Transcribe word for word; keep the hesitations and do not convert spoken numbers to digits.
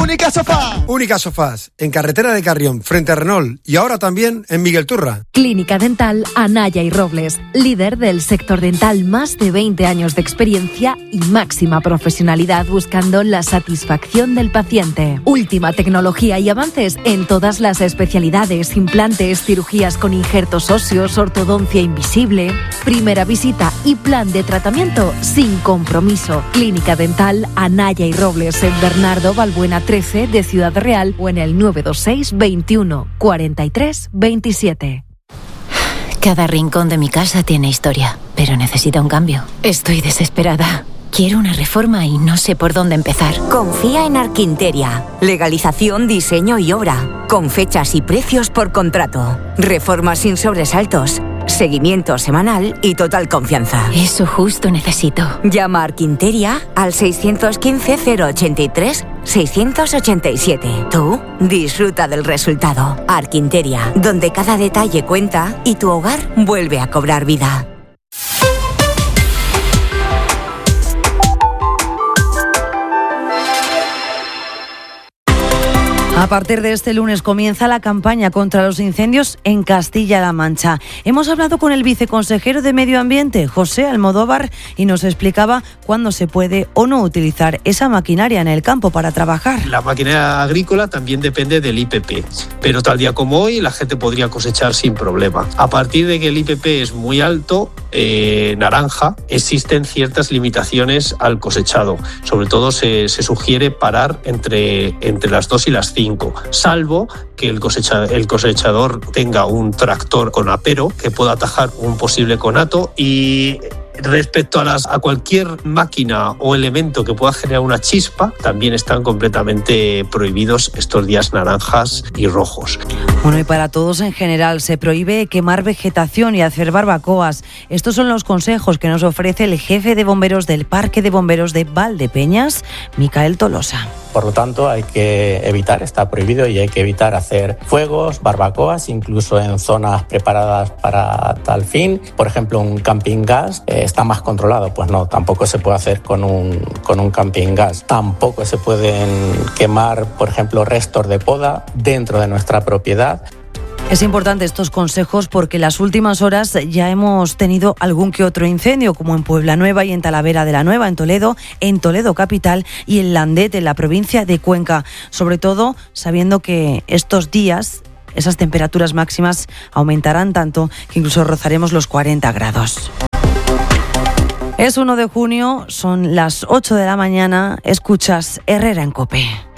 Única Sofá. Única Sofás, en carretera de Carrión, frente a Renault, y ahora también en Miguel Turra. Clínica Dental Anaya y Robles, líder del sector dental, más de veinte años de experiencia y máxima profesionalidad buscando la satisfacción del paciente. Última tecnología y avances en todas las especialidades, implantes, cirugías con injertos óseos, ortodoncia invisible. Primera visita y plan de tratamiento sin compromiso. Clínica Dental Anaya y Robles en Bernardo Balbuena trece de Ciudad Real o en el nueve dos seis veintiuno cuarenta y tres veintisiete. Cada rincón de mi casa tiene historia, pero necesita un cambio. Estoy desesperada. Quiero una reforma y no sé por dónde empezar. Confía en Arquinteria. Legalización, diseño y obra. Con fechas y precios por contrato. Reformas sin sobresaltos. Seguimiento semanal y total confianza. Eso justo necesito. Llama a Arquinteria al seiscientos quince cero ochenta y tres seiscientos ochenta y siete. Tú disfruta del resultado. Arquinteria, donde cada detalle cuenta y tu hogar vuelve a cobrar vida. A partir de este lunes comienza la campaña contra los incendios en Castilla-La Mancha. Hemos hablado con el viceconsejero de Medio Ambiente, José Almodóvar, y nos explicaba cuándo se puede o no utilizar esa maquinaria en el campo para trabajar. La maquinaria agrícola también depende del I P P, pero tal día como hoy la gente podría cosechar sin problema. A partir de que el I P P es muy alto, eh, naranja, existen ciertas limitaciones al cosechado. Sobre todo se, se sugiere parar entre, entre las dos y las cinco. Salvo que el, cosecha, el cosechador tenga un tractor con apero que pueda atajar un posible conato. Y respecto a, las, a cualquier máquina o elemento que pueda generar una chispa, también están completamente prohibidos estos días naranjas y rojos. Bueno, y para todos en general, se prohíbe quemar vegetación y hacer barbacoas. Estos son los consejos que nos ofrece el jefe de bomberos del Parque de Bomberos de Valdepeñas, Micael Tolosa. Por lo tanto, hay que evitar, está prohibido y hay que evitar hacer fuegos, barbacoas, incluso en zonas preparadas para tal fin. Por ejemplo, un camping gas eh, está más controlado. Pues no, tampoco se puede hacer con un, con un camping gas. Tampoco se pueden quemar, por ejemplo, restos de poda dentro de nuestra propiedad. Es importante estos consejos porque en las últimas horas ya hemos tenido algún que otro incendio, como en Puebla Nueva y en Talavera de la Nueva, en Toledo, en Toledo capital y en Landet, en la provincia de Cuenca. Sobre todo sabiendo que estos días esas temperaturas máximas aumentarán tanto que incluso rozaremos los cuarenta grados. Es uno de junio, son las ocho de la mañana, escuchas Herrera en COPE.